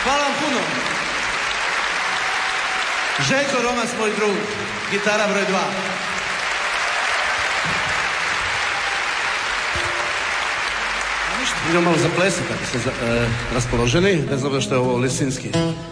Hvala vam puno. Željko Romac, moj drug, gitara broj 2. Idemo malo zaplesati, ako ste raspoloženi, bez obzira što je ovo Lisinski.